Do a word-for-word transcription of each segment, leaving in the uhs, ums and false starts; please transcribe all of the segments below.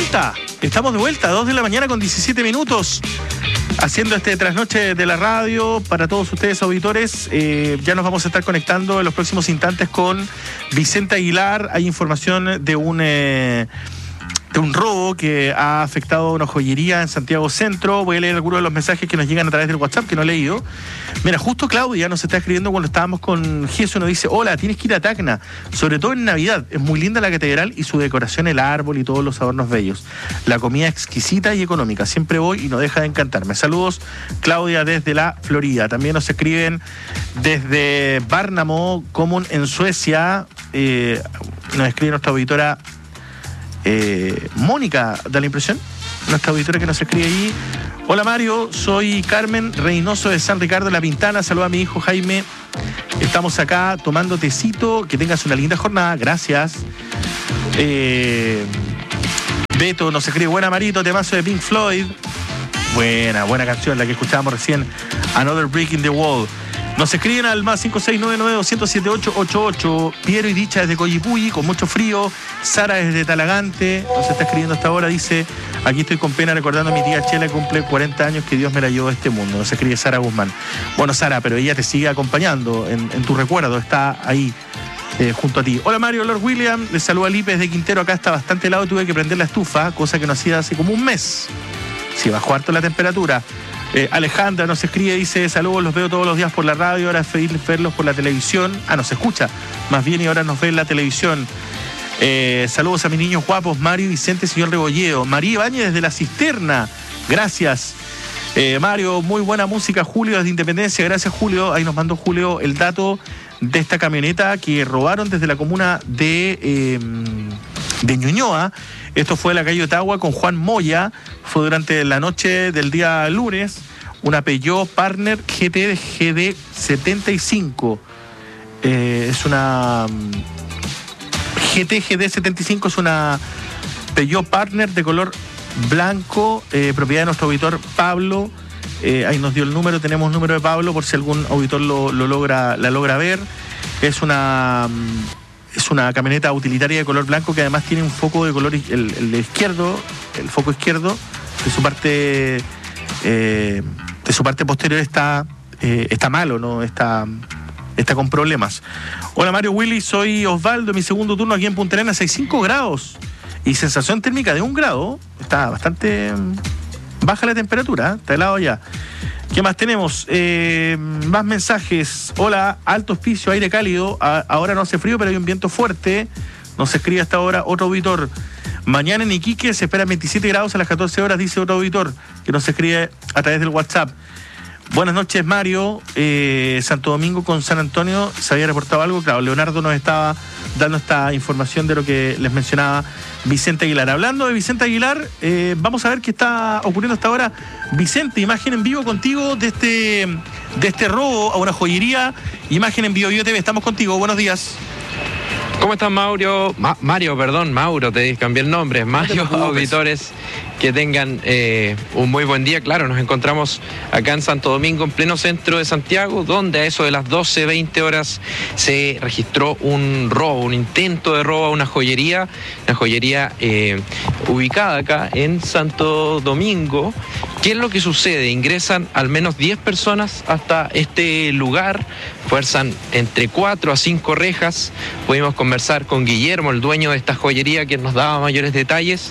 vuelta, estamos de vuelta, dos de la mañana con diecisiete minutos, haciendo este trasnoche de la radio para todos ustedes auditores. Eh, ya nos vamos a estar conectando en los próximos instantes con Vicente Aguilar. Hay información de un... Eh, de un robo que ha afectado una joyería en Santiago Centro. Voy a leer algunos de los mensajes que nos llegan a través del WhatsApp, que no he leído. Mira, justo Claudia nos está escribiendo cuando estábamos con Jesús, nos dice: hola, tienes que ir a Tacna, sobre todo en Navidad. Es muy linda la catedral y su decoración, el árbol y todos los adornos bellos. La comida exquisita y económica. Siempre voy y no deja de encantarme. Saludos, Claudia, desde la Florida. También nos escriben desde Värnamo, Kommun, en Suecia. Eh, nos escribe nuestra auditora Eh, Mónica, da la impresión, nuestra auditora que nos escribe ahí. Hola Mario, soy Carmen Reynoso de San Ricardo de la Pintana. Saluda a mi hijo Jaime. Estamos acá tomando tecito. Que tengas una linda jornada. Gracias. Eh, Beto nos escribe: buena Marito, temazo de Pink Floyd. Buena, buena canción, la que escuchábamos recién, Another Brick in the Wall. Nos escriben al más cinco seis nueve nueve dos cero siete ocho ocho ocho. Piero y Dicha desde Coyipulli, con mucho frío. Sara desde Talagante nos está escribiendo hasta ahora. Dice: aquí estoy con pena recordando a mi tía Chela, que cumple cuarenta años, que Dios me la llevó a este mundo. Nos escribe Sara Guzmán. Bueno, Sara, pero ella te sigue acompañando en, en tu recuerdo, está ahí eh, junto a ti. Hola Mario, Lord William, les saluda Lipe desde Quintero. Acá está bastante helado, tuve que prender la estufa, cosa que no hacía hace como un mes. Sí, bajó harto la temperatura. Eh, Alejandra nos escribe, dice: saludos, los veo todos los días por la radio, ahora es feliz verlos por la televisión. Ah, nos escucha, más bien, y ahora nos ve en la televisión. Eh, saludos a mis niños guapos, Mario, Vicente, señor Rebolledo. María Ibáñez desde La Cisterna, gracias. Eh, Mario, muy buena música. Julio desde Independencia, gracias Julio. Ahí nos mandó Julio el dato de esta camioneta que robaron desde la comuna de, eh, de Ñuñoa. Esto fue en la calle Ottawa con Juan Moya. Fue durante la noche del día lunes. Una Peugeot Partner G T G D setenta y cinco. Eh, es una... G T G D setenta y cinco es una Peugeot Partner de color blanco, eh, propiedad de nuestro auditor Pablo. Eh, ahí nos dio el número, tenemos el número de Pablo por si algún auditor lo, lo logra, la logra ver. Es una... Es una camioneta utilitaria de color blanco que además tiene un foco de color, el, el izquierdo, el foco izquierdo de su parte, eh, de su parte posterior está, eh, está malo, ¿no? Está, está con problemas. Hola Mario, Willy, soy Osvaldo, mi segundo turno aquí en Punta Arenas, sesenta y cinco grados y sensación térmica de un grado. Está bastante baja la temperatura, ¿eh? Está helado ya. ¿Qué más tenemos? Eh, más mensajes. Hola, alto auspicio, aire cálido. A, ahora no hace frío, pero hay un viento fuerte. Nos escribe hasta ahora otro auditor. Mañana en Iquique se esperan veintisiete grados a las catorce horas, dice otro auditor, que nos escribe a través del WhatsApp. Buenas noches, Mario. Eh, Santo Domingo con San Antonio, ¿se había reportado algo? Claro, Leonardo nos estaba dando esta información de lo que les mencionaba Vicente Aguilar. Hablando de Vicente Aguilar, eh, vamos a ver qué está ocurriendo hasta ahora. Vicente, imagen en vivo contigo de este, de este robo a una joyería. Imagen en vivo, Bio T V, estamos contigo. Buenos días. ¿Cómo estás, Mauro? Ma- Mario, perdón, Mauro, te cambié el nombre. Mario, auditores, que tengan eh, un muy buen día. Claro, nos encontramos acá en Santo Domingo, en pleno centro de Santiago, donde a eso de las doce, veinte horas se registró un robo, un intento de robo a una joyería, una joyería eh, ubicada acá en Santo Domingo. ¿Qué es lo que sucede? Ingresan al menos diez personas hasta este lugar, fuerzan entre cuatro a cinco rejas. Pudimos conversar con Guillermo, el dueño de esta joyería, quien nos daba mayores detalles.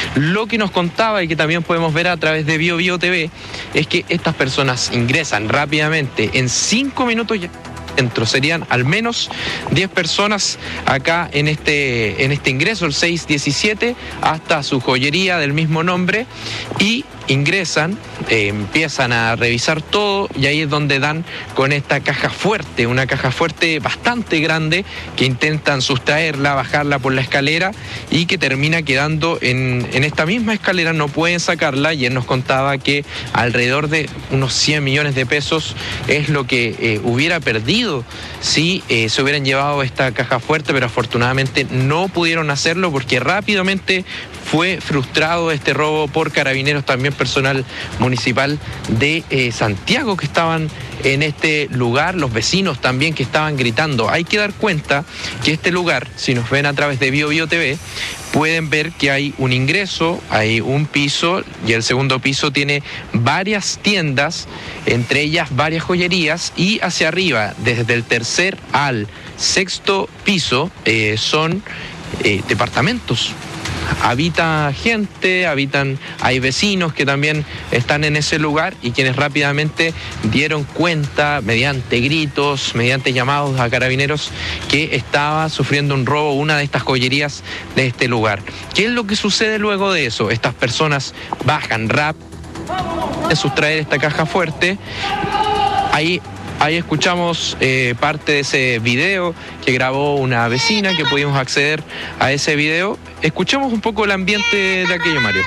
Lo que nos contaba y que también podemos ver a través de Bio Bio T V es que estas personas ingresan rápidamente, en cinco minutos ya dentro, serían al menos diez personas acá en este, en este ingreso, el seis diecisiete, hasta su joyería del mismo nombre, y ingresan, eh, empiezan a revisar todo, y ahí es donde dan con esta caja fuerte, una caja fuerte bastante grande, que intentan sustraerla, bajarla por la escalera, y que termina quedando en, en esta misma escalera, no pueden sacarla, y él nos contaba que alrededor de unos cien millones de pesos es lo que eh, hubiera perdido si eh, se hubieran llevado esta caja fuerte, pero afortunadamente no pudieron hacerlo porque rápidamente fue frustrado este robo por Carabineros, también personal municipal de eh, Santiago que estaban en este lugar, los vecinos también que estaban gritando. Hay que dar cuenta que este lugar, si nos ven a través de Bio Bio T V, pueden ver que hay un ingreso, hay un piso y el segundo piso tiene varias tiendas, entre ellas varias joyerías, y hacia arriba, desde el tercer al sexto piso, eh, son eh, departamentos. Habita gente, habitan, hay vecinos que también están en ese lugar y quienes rápidamente dieron cuenta mediante gritos, mediante llamados a carabineros que estaba sufriendo un robo una de estas joyerías de este lugar. ¿Qué es lo que sucede luego de eso? Estas personas bajan rápido a sustraer esta caja fuerte. Ahí Ahí escuchamos eh, parte de ese video que grabó una vecina, que pudimos acceder a ese video. Escuchemos un poco el ambiente de aquello, Mario.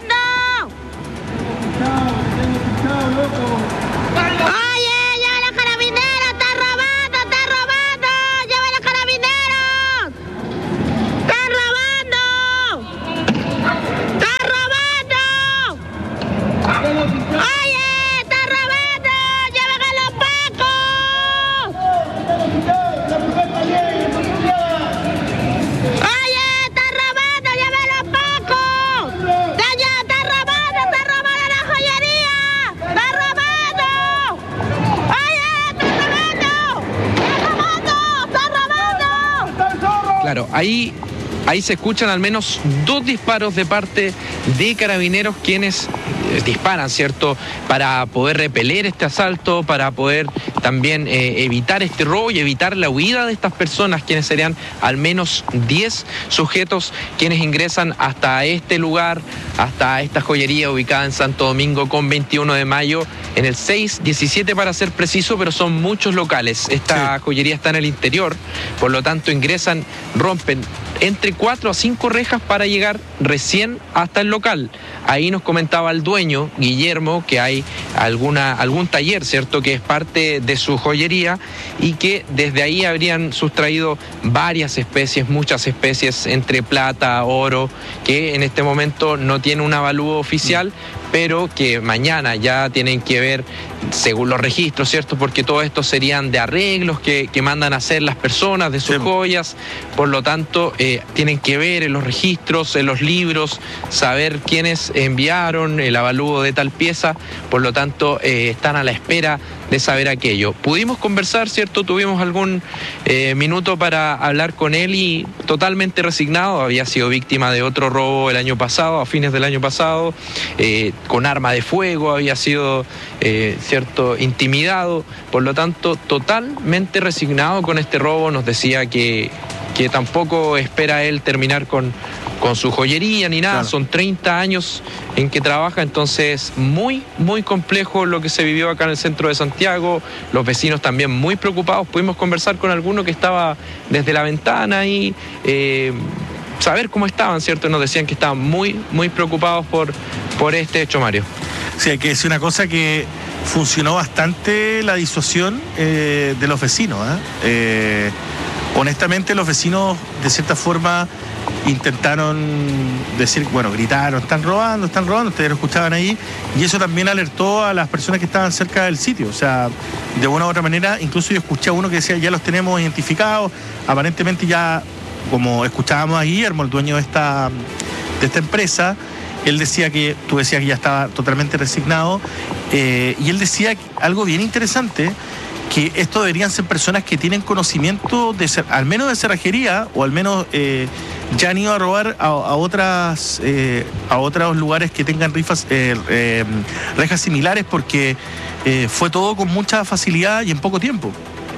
Claro, ahí, ahí se escuchan al menos dos disparos de parte de carabineros quienes eh, disparan, ¿cierto?, para poder repeler este asalto, para poder también eh, evitar este robo y evitar la huida de estas personas, quienes serían al menos diez sujetos quienes ingresan hasta este lugar, hasta esta joyería ubicada en Santo Domingo con veintiuno de mayo, en el seis diecisiete para ser preciso, pero son muchos locales. Esta sí. joyería está en el interior, por lo tanto ingresan, rompen entre cuatro a cinco rejas para llegar recién hasta el local. Ahí nos comentaba el dueño, Guillermo, que hay alguna, algún taller, ¿cierto?, que es parte de su joyería y que desde ahí habrían sustraído varias especies, muchas especies, entre plata, oro, que en este momento no tiene un avalúo oficial, pero que mañana ya tienen que ver según los registros, ¿cierto? Porque todo esto serían de arreglos que, que mandan a hacer las personas de sus sí. joyas, por lo tanto eh, tienen que ver en los registros, en los libros, saber quiénes enviaron el avalúo de tal pieza, por lo tanto eh, están a la espera de saber aquello. Pudimos conversar, ¿cierto? Tuvimos algún eh, minuto para hablar con él y totalmente resignado, había sido víctima de otro robo el año pasado, a fines del año pasado, eh, con arma de fuego, había sido, eh, ¿cierto?, intimidado, por lo tanto, totalmente resignado con este robo. Nos decía que, que tampoco espera él terminar con, con su joyería ni nada, claro. Son treinta años en que trabaja, entonces muy, muy complejo lo que se vivió acá en el centro de Santiago, los vecinos también muy preocupados. Pudimos conversar con alguno que estaba desde la ventana y eh, saber cómo estaban, ¿cierto? Nos decían que estaban muy, muy preocupados por, por este hecho, Mario. Sí, hay que decir una cosa, que funcionó bastante la disuasión eh, de los vecinos, ¿eh? Eh, honestamente, los vecinos, de cierta forma, intentaron decir, bueno, gritaron, están robando, están robando, ustedes lo escuchaban ahí, y eso también alertó a las personas que estaban cerca del sitio. O sea, de una u otra manera, incluso yo escuché a uno que decía, ya los tenemos identificados, aparentemente ya, como escuchábamos a Guillermo, el dueño de esta, de esta empresa, él decía que, tú decías que ya estaba totalmente resignado, eh, y él decía algo bien interesante, que esto deberían ser personas que tienen conocimiento de ser, al menos de cerrajería, o al menos eh, ya han ido a robar a, a otras eh, a otros lugares que tengan rifas, eh, eh, rejas similares, porque eh, fue todo con mucha facilidad y en poco tiempo.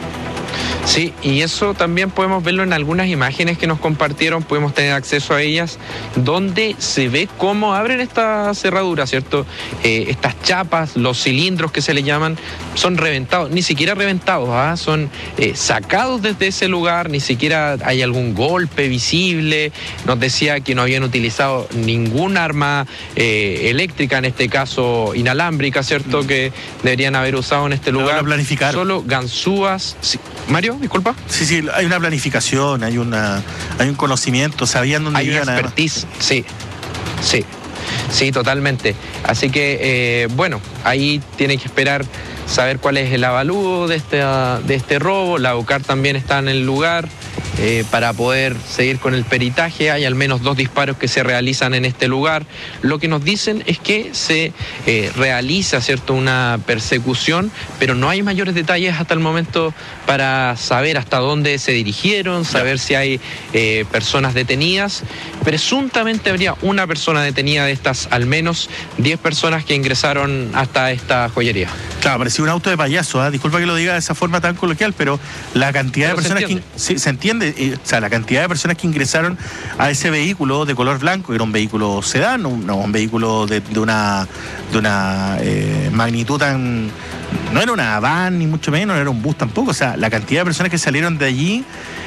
Sí, y eso también podemos verlo en algunas imágenes que nos compartieron, podemos tener acceso a ellas, donde se ve cómo abren esta cerradura, ¿cierto? Eh, estas chapas, los cilindros que se le llaman, son reventados, ni siquiera reventados, ¿ah? Son eh, sacados desde ese lugar, ni siquiera hay algún golpe visible. Nos decía que no habían utilizado ningún arma eh, eléctrica, en este caso inalámbrica, ¿cierto? Mm. Que deberían haber usado en este lugar. Planificar. Solo ganzúas. Sí. Mario, disculpa. Sí, sí, hay una planificación, hay una, hay un conocimiento, sabían dónde hay iban. Hay una expertise, sí, sí. Sí, totalmente. Así que, eh, bueno, ahí tiene que esperar saber cuál es el avalúo de este, de este robo. La UCAR también está en el lugar eh, para poder seguir con el peritaje. Hay al menos dos disparos que se realizan en este lugar. Lo que nos dicen es que se eh, realiza, ¿cierto?, una persecución, pero no hay mayores detalles hasta el momento para saber hasta dónde se dirigieron, saber si hay eh, personas detenidas. Presuntamente habría una persona detenida de estas, al menos diez personas que ingresaron hasta esta joyería. Claro, parecía un auto de payaso, ¿eh? Disculpa que lo diga de esa forma tan coloquial, pero la cantidad pero de personas que... Sí, se entiende, eh, o sea, la cantidad de personas que ingresaron a ese vehículo de color blanco, era un vehículo sedán, un, no, un vehículo de, de una, de una eh, magnitud tan... No era una van, ni mucho menos, no era un bus tampoco, o sea, la cantidad de personas que salieron de allí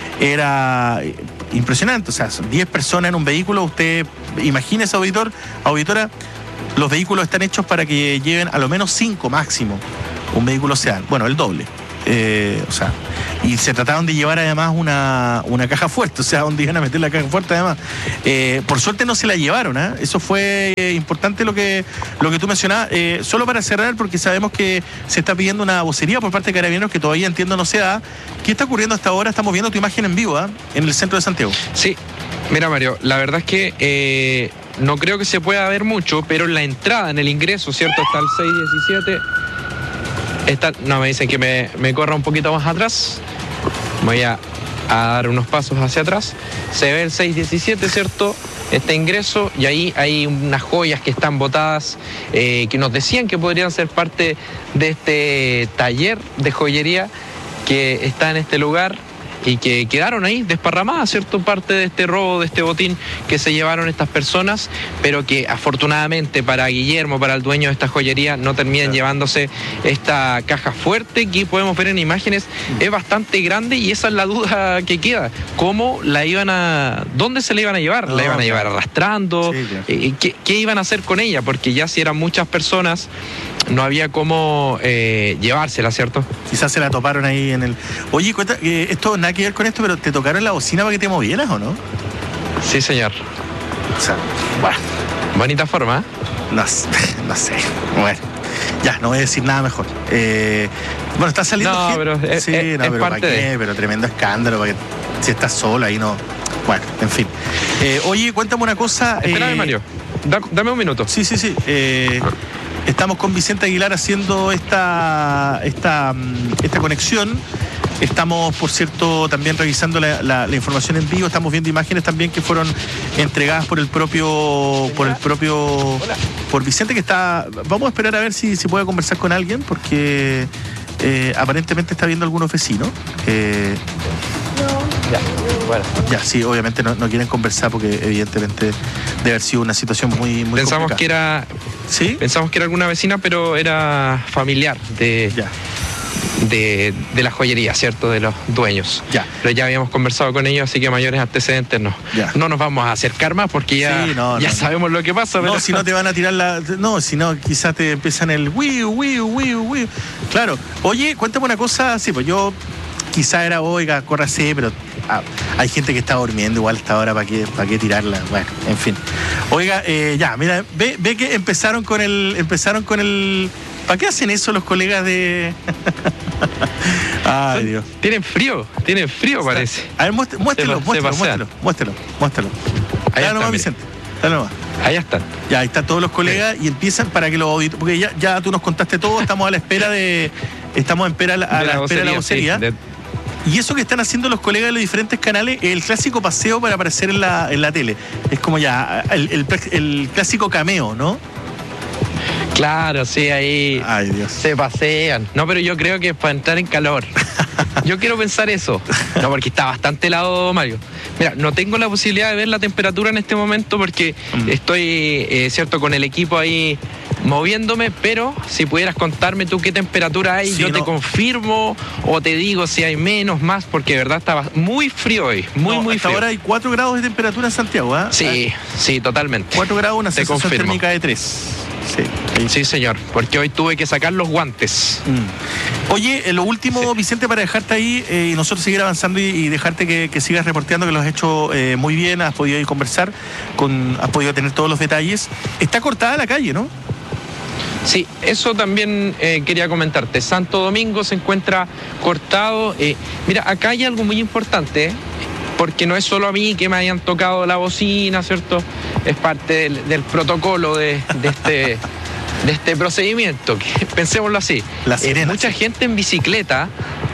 era impresionante, o sea, diez personas en un vehículo. Usted imagínese, auditor, auditora, los vehículos están hechos para que lleven a lo menos cinco máximo, un vehículo sedán, bueno, el doble. Eh, o sea, y se trataron de llevar además una, una caja fuerte, o sea, donde iban a meter la caja fuerte además. Eh, por suerte no se la llevaron, ¿eh? Eso fue eh, importante lo que, lo que tú mencionabas. Eh, solo para cerrar, porque sabemos que se está pidiendo una vocería por parte de Carabineros que todavía entiendo no se da. ¿Qué está ocurriendo hasta ahora? Estamos viendo tu imagen en vivo, ¿eh?, en el centro de Santiago. Sí, mira, Mario, la verdad es que eh, no creo que se pueda ver mucho, pero en la entrada, en el ingreso, ¿cierto?, está el seis diecisiete. Esta, no, me dicen que me, me corra un poquito más atrás. Voy a, a dar unos pasos hacia atrás. Se ve el seis diecisiete, ¿cierto? Este ingreso, y ahí hay unas joyas que están botadas, eh, que nos decían que podrían ser parte de este taller de joyería que está en este lugar y que quedaron ahí desparramadas, ¿cierto?, parte de este robo, de este botín que se llevaron estas personas, pero que afortunadamente para Guillermo, para el dueño de esta joyería, no terminan claro. llevándose esta caja fuerte que podemos ver en imágenes. Es bastante grande y esa es la duda que queda. ¿Cómo la iban a... ¿Dónde se la iban a llevar? No, ¿la iban a llevar arrastrando? Sí, claro. eh, ¿qué, ¿Qué iban a hacer con ella? Porque ya si eran muchas personas, no había cómo eh, llevársela, ¿cierto? Quizás se la toparon ahí en el... Oye, cuenta, eh, esto nada que ver con esto, pero ¿te tocaron la bocina para que te movieras o no? Sí, señor. O sea, bueno. Bonita forma, ¿eh? No, no sé. Bueno, ya, no voy a decir nada mejor. Eh, bueno, está saliendo... No, gente. pero es, sí, es, no, es pero parte ¿para qué? de... Pero tremendo escándalo, para que si estás sola ahí no... Bueno, en fin. Eh, oye, cuéntame una cosa... Espérame, eh... Mario. Da, dame un minuto. Sí, sí, sí. Eh... Estamos con Vicente Aguilar haciendo esta, esta, esta conexión. Estamos, por cierto, también revisando la, la, la información en vivo. Estamos viendo imágenes también que fueron entregadas por el propio, por el propio, por Vicente, que está. Vamos a esperar a ver si, si puede conversar con alguien, porque eh, aparentemente está viendo algunos vecinos. Eh, Ya, bueno. Ya, sí, obviamente no, no quieren conversar porque evidentemente debe haber sido una situación muy, muy Pensamos complicada. que era, ¿sí? Pensamos que era alguna vecina, pero era familiar de, ya. de, de la joyería, ¿cierto? De los dueños. Ya. Pero ya habíamos conversado con ellos, así que mayores antecedentes no. Ya. No nos vamos a acercar más porque ya, sí, no, ya no, sabemos no. lo que pasa. No, pero... si no te van a tirar la... No, si no, quizás te empiezan el wiu, wiu, wiu, wiu. Claro. Oye, cuéntame una cosa. Sí, pues yo... Quizá era, oiga, córrase, pero ah, hay gente que está durmiendo igual hasta ahora, ¿para qué, para qué tirarla? Bueno, en fin. Oiga, eh, ya, mira, ve, ve que empezaron con el, empezaron con el... ¿Para qué hacen eso los colegas de...? Ay, Dios. Tienen frío, tienen frío, Está, parece. A ver, muéstralo, muéstralo, muéstralo, muéstralo, muéstralo, muéstralo. Ahí nomás, está, Vicente. Dale nomás. Ahí están. Ya, ahí están todos los colegas y empiezan para que los auditores, porque ya, ya tú nos contaste todo, estamos a la espera de... Estamos a, espera, a la, a la espera de la vocería. Sí, de... Y eso que están haciendo los colegas de los diferentes canales, el clásico paseo para aparecer en la, en la tele. Es como ya, el, el, el clásico cameo, ¿no? Claro, sí, ahí Ay, Dios. se pasean. No, pero yo creo que es para entrar en calor. Yo quiero pensar eso. No, porque está bastante helado, Mario. Mira, no tengo la posibilidad de ver la temperatura en este momento porque mm. estoy, eh, cierto, con el equipo ahí moviéndome, pero si pudieras contarme tú qué temperatura hay, sí, yo no. te confirmo o te digo si hay menos, más, porque de verdad estaba muy frío hoy, muy, no, muy hasta frío. Ahora hay cuatro grados de temperatura en Santiago, ¿eh? Sí, sí, totalmente. cuatro grados, una sensación térmica de tres. Sí. sí, señor, porque hoy tuve que sacar los guantes. Mm. Oye, eh, lo último, sí. Vicente, para dejarte ahí eh, y nosotros seguir avanzando y, y dejarte que, que sigas reporteando, que lo has hecho eh, muy bien, has podido ir conversar, con, has podido tener todos los detalles. Está cortada la calle, ¿no? Sí, eso también eh, quería comentarte. Santo Domingo se encuentra cortado. Eh, mira, acá hay algo muy importante, ¿eh? Porque no es solo a mí que me hayan tocado la bocina, ¿cierto? Es parte del, del protocolo de, de, este, de este procedimiento, que, pensémoslo así. La sirena, eh, mucha sí. gente en bicicleta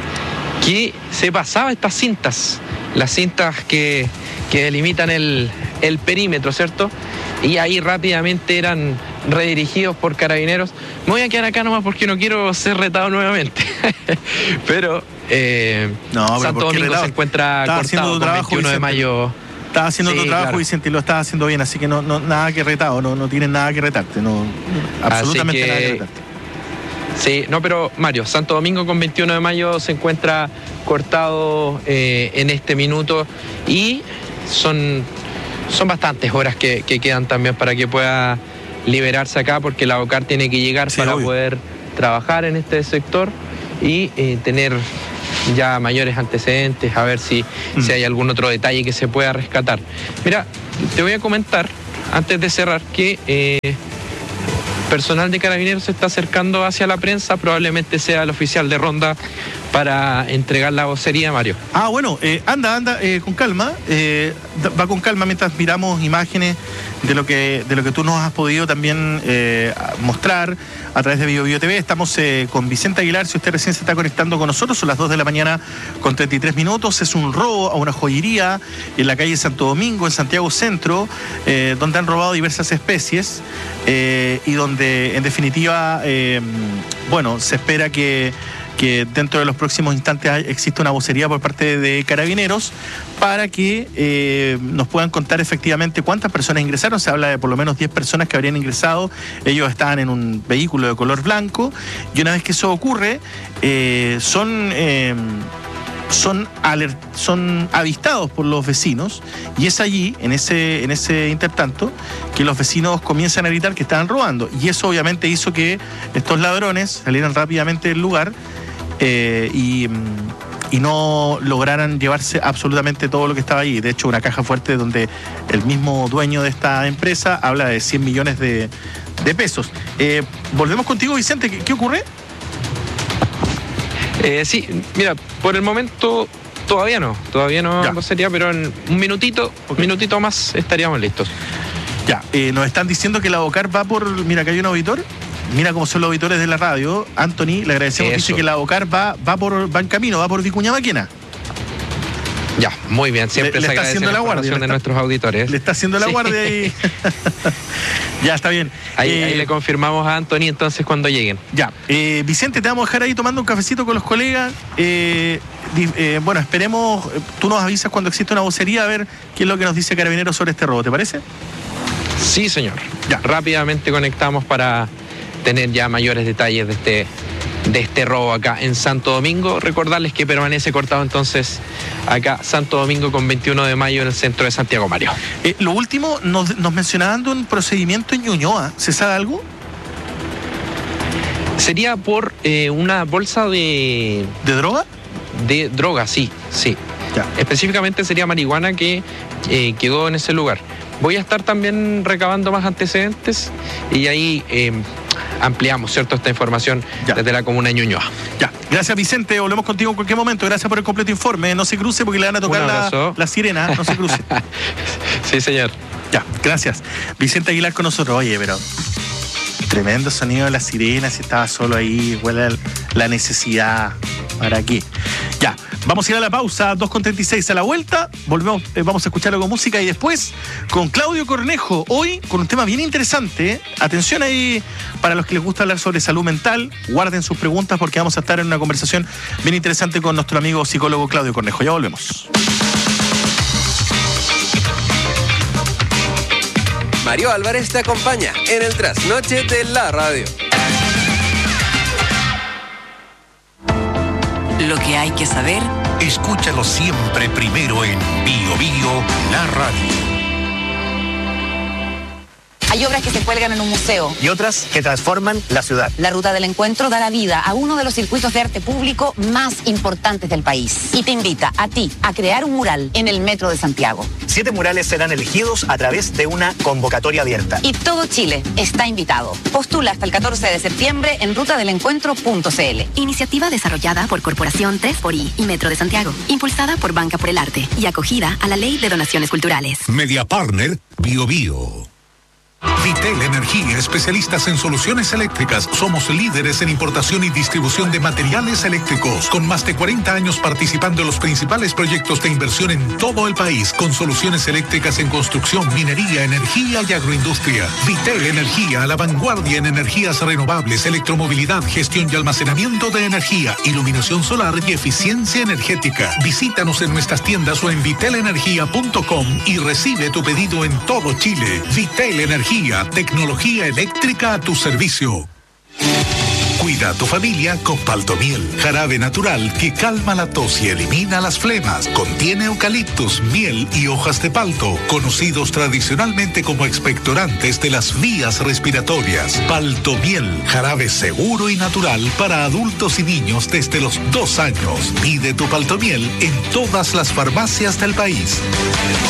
que se pasaba estas cintas, las cintas que, que delimitan el, el perímetro, ¿cierto? Y ahí rápidamente eran redirigidos por carabineros. Me voy a quedar acá nomás porque no quiero ser retado nuevamente. Pero, eh, no, pero Santo Domingo retado? se encuentra estaba cortado con veintiuno de mayo. Estaba haciendo sí, tu trabajo, claro. Vicente, y lo estás haciendo bien, así que no, no nada que retado, no, no tienes nada que retarte, no, absolutamente que, nada que retarte. Sí, no, pero Mario, Santo Domingo con veintiuno de mayo se encuentra cortado eh, en este minuto y son, son bastantes horas que, que quedan también para que pueda liberarse acá, porque la OCAR tiene que llegar sí, para obvio. poder trabajar en este sector y eh, tener ya mayores antecedentes, a ver si, mm. si hay algún otro detalle que se pueda rescatar. Mira, te voy a comentar, antes de cerrar, que eh, personal de Carabineros se está acercando hacia la prensa, probablemente sea el oficial de ronda para entregar la vocería, Mario. Ah, bueno, eh, anda, anda, eh, con calma, eh, va con calma mientras miramos imágenes de lo que de lo que tú nos has podido también eh, mostrar a través de Bio Bio T V. Estamos eh, con Vicente Aguilar, si usted recién se está conectando con nosotros, son las dos de la mañana con treinta y tres minutos. Es un robo a una joyería en la calle Santo Domingo, en Santiago Centro, eh, donde han robado diversas especies eh, y donde en definitiva, eh, bueno, se espera que que dentro de los próximos instantes existe una vocería por parte de Carabineros para que eh, nos puedan contar efectivamente cuántas personas ingresaron. Se habla de por lo menos diez personas que habrían ingresado. Ellos estaban en un vehículo de color blanco y una vez que eso ocurre, eh, son... Eh, Son, alert, son avistados por los vecinos y es allí, en ese, en ese intertanto, que los vecinos comienzan a gritar que estaban robando. Y eso obviamente hizo que estos ladrones salieran rápidamente del lugar eh, y, y no lograran llevarse absolutamente todo lo que estaba allí. De hecho, una caja fuerte donde el mismo dueño de esta empresa habla de cien millones de, de pesos. Eh, volvemos contigo, Vicente. ¿Qué, qué ocurre? Eh, sí, mira, por el momento todavía no, todavía no sería, pero en un minutito, okay. un minutito más estaríamos listos. Ya, eh, nos están diciendo que la OCAR va por, mira, acá hay un auditor, mira cómo son los auditores de la radio, Anthony, le agradecemos, Eso. dice que la OCAR va, va, por, va en camino, va por Vicuña Maquena. Ya, muy bien, siempre le, se le está agradece haciendo la, la guardia de está, nuestros auditores. Le está haciendo la sí. guardia y... Ya, está bien. Ahí, eh, ahí le confirmamos a Anthony entonces cuando lleguen. Ya, eh, Vicente, te vamos a dejar ahí tomando un cafecito con los colegas. Eh, eh, bueno, esperemos, tú nos avisas cuando existe una vocería a ver qué es lo que nos dice Carabineros sobre este robo, ¿te parece? Sí, señor. Ya. Rápidamente conectamos para tener ya mayores detalles de este... de este robo acá en Santo Domingo. Recordarles que permanece cortado entonces acá Santo Domingo con veintiuno de mayo en el centro de Santiago, Mario. Eh, lo último, nos, nos mencionaban de un procedimiento en Ñuñoa. ¿Se sabe algo? Sería por eh, una bolsa de... ¿De droga? De droga, sí, sí. Ya. Específicamente sería marihuana que eh, quedó en ese lugar. Voy a estar también recabando más antecedentes y ahí... Eh, ampliamos, ¿cierto?, esta información ya. desde la comuna de Ñuñoa. Ya, gracias Vicente, volvemos contigo en cualquier momento, gracias por el completo informe, no se cruce porque le van a tocar la, la sirena, no se cruce. Sí, señor. Ya, gracias. Vicente Aguilar con nosotros, oye, pero tremendo sonido de la sirena, si estaba solo ahí, huele la necesidad, ¿para qué? Ya, vamos a ir a la pausa, dos con treinta y seis a la vuelta, volvemos, eh, vamos a escucharlo con música y después con Claudio Cornejo, hoy con un tema bien interesante, ¿eh? Atención ahí para los que les gusta hablar sobre salud mental, guarden sus preguntas porque vamos a estar en una conversación bien interesante con nuestro amigo psicólogo Claudio Cornejo, ya volvemos. Mario Álvarez te acompaña en el trasnoche de la radio. Lo que hay que saber, escúchalo siempre primero en Bio Bio, la radio. hay obras que se cuelgan en un museo. Y otras que transforman la ciudad. La Ruta del Encuentro da la vida a uno de los circuitos de arte público más importantes del país. Y te invita a ti a crear un mural en el Metro de Santiago. Siete murales serán elegidos a través de una convocatoria abierta. Y todo Chile está invitado. Postula hasta el catorce de septiembre en ruta del encuentro punto c l. Iniciativa desarrollada por Corporación tres por I y Metro de Santiago. Impulsada por Banca por el Arte y acogida a la Ley de Donaciones Culturales. Media Partner Bio Bio. Vitel Energía, especialistas en soluciones eléctricas. Somos líderes en importación y distribución de materiales eléctricos, con más de cuarenta años participando en los principales proyectos de inversión en todo el país, con soluciones eléctricas en construcción, minería, energía y agroindustria. Vitel Energía, a la vanguardia en energías renovables, electromovilidad, gestión y almacenamiento de energía, iluminación solar y eficiencia energética. Visítanos en nuestras tiendas o en vitel energía punto com y recibe tu pedido en todo Chile. Vitel Energía. Tecnología eléctrica a tu servicio. Cuida a tu familia con Paltomiel, jarabe natural que calma la tos y elimina las flemas. Contiene eucaliptus, miel y hojas de palto, conocidos tradicionalmente como expectorantes de las vías respiratorias. Paltomiel, jarabe seguro y natural para adultos y niños desde los dos años. Pide tu Paltomiel en todas las farmacias del país.